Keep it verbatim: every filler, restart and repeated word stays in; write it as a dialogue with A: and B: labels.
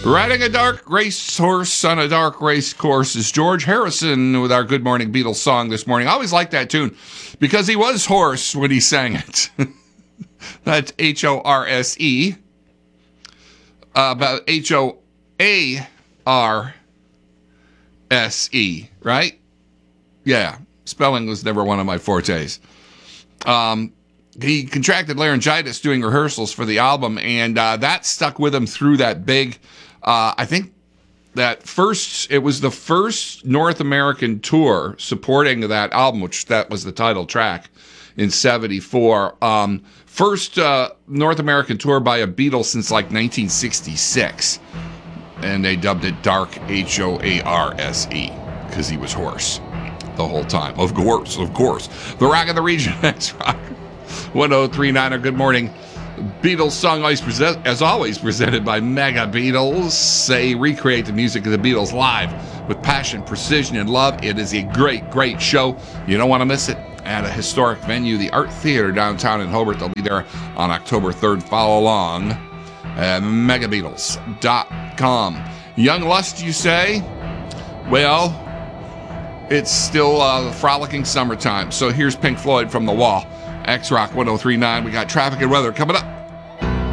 A: Riding a dark racehorse on a dark race course is George Harrison with our Good Morning Beatles song this morning. I always liked that tune because he was hoarse when he sang it. That's H O R S E. Uh, about H O A R S E, right? Yeah, spelling was never one of my fortes. Um, he contracted laryngitis doing rehearsals for the album, and uh, that stuck with him through that big, uh, I think that first, it was the first North American tour supporting that album, which that was the title track in seventy-four. Um, first uh, North American tour by a Beatle since like nineteen sixty-six. And they dubbed it Dark, H O A R S E, because he was hoarse the whole time. Of course, of course. The Rock of the Region, that's Rock. one oh three point nine, or Good Morning Beatles song, always present, as always, presented by Mega Beatles. They recreate the music of the Beatles live with passion, precision, and love. It is a great, great show. You don't want to miss it. At a historic venue, the Art Theater downtown in Hobart. They'll be there on October third. Follow along at mega beatles dot com. Young Lust, you say? Well, it's still uh, frolicking summertime. So here's Pink Floyd from The Wall. X-Rock one oh three point nine. We got traffic and weather coming up.